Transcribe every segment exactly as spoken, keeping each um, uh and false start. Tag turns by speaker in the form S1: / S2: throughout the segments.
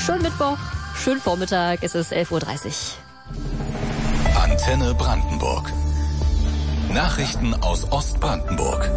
S1: schönen Mittwoch, schönen Vormittag, es ist elf Uhr dreißig.
S2: Antenne Brandenburg. Nachrichten aus Ostbrandenburg.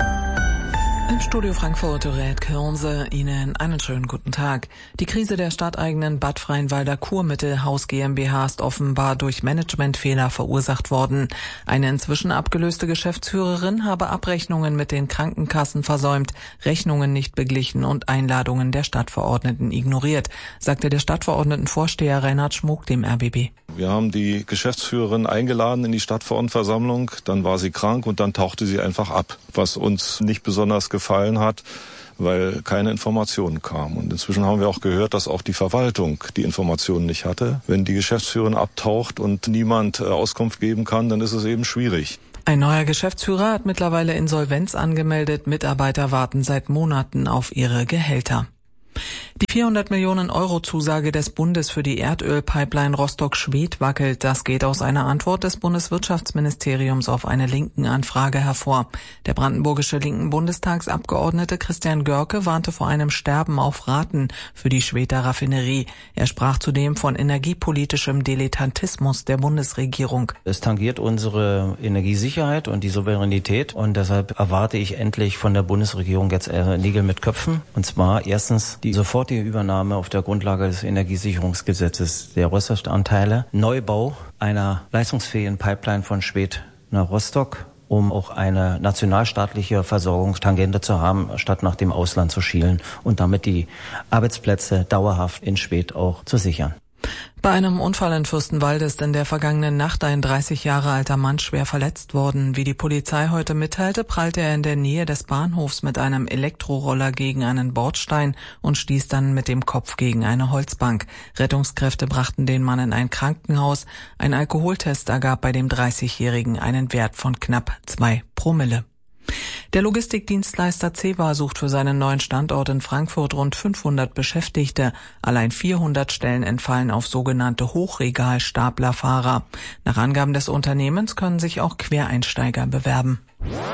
S3: Im Studio Frankfurt, Dorette Kirnse, Ihnen einen schönen guten Tag. Die Krise der stadteigenen Bad Freienwalder Kurmittelhaus GmbH ist offenbar durch Managementfehler verursacht worden. Eine inzwischen abgelöste Geschäftsführerin habe Abrechnungen mit den Krankenkassen versäumt, Rechnungen nicht beglichen und Einladungen der Stadtverordneten ignoriert, sagte der Stadtverordnetenvorsteher Reinhard Schmuck dem R B B.
S4: Wir haben die Geschäftsführerin eingeladen in die Stadtverordnetenversammlung, dann war sie krank und dann tauchte sie einfach ab, was uns nicht besonders gefallen hat, weil keine Informationen kamen. Und inzwischen haben wir auch gehört, dass auch die Verwaltung die Informationen nicht hatte. Wenn die Geschäftsführerin abtaucht und niemand Auskunft geben kann, dann ist es eben schwierig.
S3: Ein neuer Geschäftsführer hat mittlerweile Insolvenz angemeldet. Mitarbeiter warten seit Monaten auf ihre Gehälter. Die vierhundert Millionen Euro Zusage des Bundes für die Erdölpipeline Rostock-Schwedt wackelt. Das geht aus einer Antwort des Bundeswirtschaftsministeriums auf eine Linken-Anfrage hervor. Der brandenburgische linken Bundestagsabgeordnete Christian Görke warnte vor einem Sterben auf Raten für die Schwedter Raffinerie. Er sprach zudem von energiepolitischem Dilettantismus der Bundesregierung.
S5: Es tangiert unsere Energiesicherheit und die Souveränität und deshalb erwarte ich endlich von der Bundesregierung jetzt äh, Nägel mit Köpfen. Und zwar erstens die sofortige Übernahme auf der Grundlage des Energiesicherungsgesetzes der Röstanteile, Neubau einer leistungsfähigen Pipeline von Schwedt nach Rostock, um auch eine nationalstaatliche Versorgungstangente zu haben, statt nach dem Ausland zu schielen und damit die Arbeitsplätze dauerhaft in Schwedt auch zu sichern.
S3: Bei einem Unfall in Fürstenwalde ist in der vergangenen Nacht ein dreißig Jahre alter Mann schwer verletzt worden. Wie die Polizei heute mitteilte, prallte er in der Nähe des Bahnhofs mit einem Elektroroller gegen einen Bordstein und stieß dann mit dem Kopf gegen eine Holzbank. Rettungskräfte brachten den Mann in ein Krankenhaus. Ein Alkoholtest ergab bei dem dreißigjährigen einen Wert von knapp zwei Promille. Der Logistikdienstleister CEWA sucht für seinen neuen Standort in Frankfurt rund fünfhundert Beschäftigte. Allein vierhundert Stellen entfallen auf sogenannte Hochregalstaplerfahrer. Nach Angaben des Unternehmens können sich auch Quereinsteiger bewerben.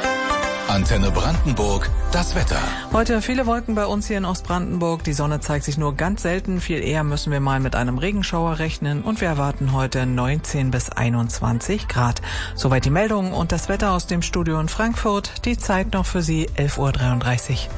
S2: Antenne Brandenburg, das Wetter.
S3: Heute viele Wolken bei uns hier in Ostbrandenburg. Die Sonne zeigt sich nur ganz selten. Viel eher müssen wir mal mit einem Regenschauer rechnen. Und wir erwarten heute neunzehn bis einundzwanzig Grad. Soweit die Meldungen und das Wetter aus dem Studio in Frankfurt. Die Zeit noch für Sie elf Uhr dreiunddreißig.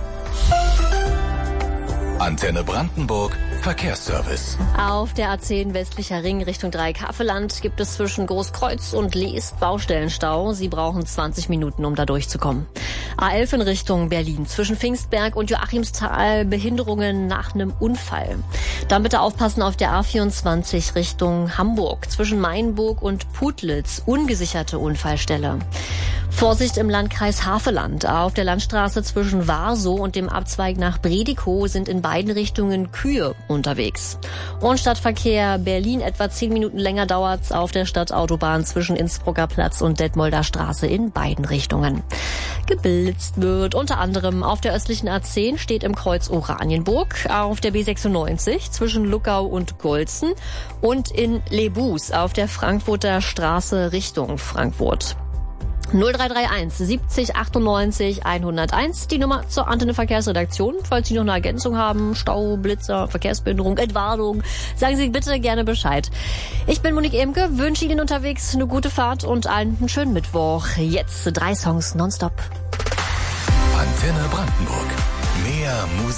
S2: Antenne Brandenburg, Verkehrsservice.
S1: Auf der A zehn westlicher Ring Richtung Dreieck-Havelland gibt es zwischen Großkreuz und Leest Baustellenstau. Sie brauchen zwanzig Minuten, um da durchzukommen. A elf in Richtung Berlin. Zwischen Pfingstberg und Joachimsthal Behinderungen nach einem Unfall. Dann bitte aufpassen auf der A vierundzwanzig Richtung Hamburg. Zwischen Mainburg und Putlitz ungesicherte Unfallstelle. Vorsicht im Landkreis Havelland. Auf der Landstraße zwischen Warsow und dem Abzweig nach Bredikow sind in beiden Richtungen Kühe unterwegs. Und Stadtverkehr Berlin etwa zehn Minuten länger dauert's auf der Stadtautobahn zwischen Innsbrucker Platz und Detmolder Straße in beiden Richtungen. Geblitzt wird unter anderem auf der östlichen A zehn steht im Kreuz Oranienburg, auf der B sechsundneunzig zwischen Luckau und Golzen und in Lebus auf der Frankfurter Straße Richtung Frankfurt. null drei drei eins siebzig achtundneunzig hunderteins, die Nummer zur Antenne Verkehrsredaktion. Falls Sie noch eine Ergänzung haben, Stau, Blitzer, Verkehrsbehinderung, Entwarnung, sagen Sie bitte gerne Bescheid. Ich bin Monique Emke, wünsche Ihnen unterwegs eine gute Fahrt und allen einen schönen Mittwoch. Jetzt drei Songs nonstop.
S2: Antenne Brandenburg. Mehr Musik.